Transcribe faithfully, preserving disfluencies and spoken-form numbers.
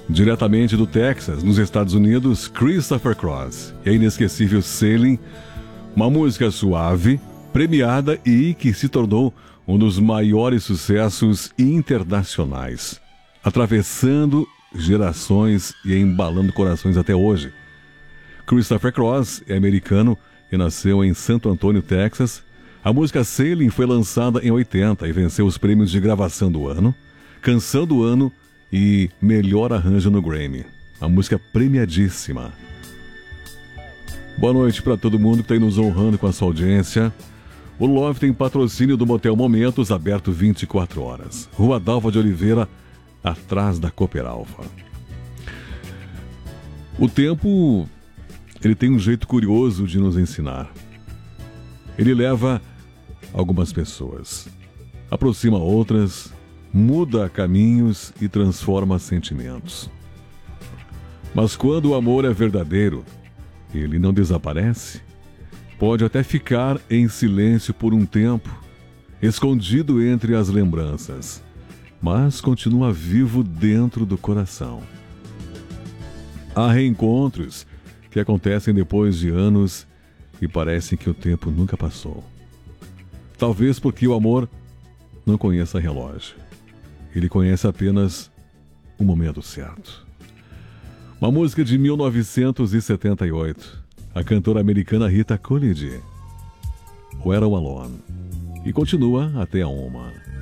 Diretamente do Texas, nos Estados Unidos, Christopher Cross e a inesquecível Sailing, uma música suave, premiada e que se tornou um dos maiores sucessos internacionais, atravessando gerações e embalando corações até hoje. Christopher Cross é americano e nasceu em Santo Antônio, Texas. A música Sailing foi lançada em oitenta e venceu os prêmios de gravação do ano, canção do ano e melhor arranjo no Grammy. A música premiadíssima. Boa noite para todo mundo que está aí nos honrando com a sua audiência. O Love tem patrocínio do Motel Momentos, aberto vinte e quatro horas. Rua Dalva de Oliveira, atrás da Cooper Alfa. O tempo, ele tem um jeito curioso de nos ensinar. Ele leva algumas pessoas, aproxima outras, muda caminhos e transforma sentimentos. Mas quando o amor é verdadeiro, ele não desaparece. Pode até ficar em silêncio por um tempo, escondido entre as lembranças, mas continua vivo dentro do coração. Há reencontros que acontecem depois de anos e parece que o tempo nunca passou. Talvez porque o amor não conheça relógio. Ele conhece apenas o momento certo. Uma música de mil novecentos e setenta e oito. A cantora americana Rita Coolidge. Where I'm Alone. E continua até a uma.